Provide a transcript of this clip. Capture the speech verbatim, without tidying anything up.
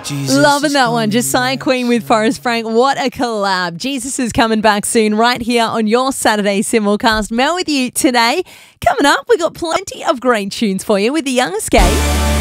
Jesus Loving that one. coming Josiah back Queen with Forrest Frank. What a collab. Jesus is coming back soon right here on your Saturday Simulcast. Mel with you today. Coming up, we got plenty of great tunes for you with the Young Escape.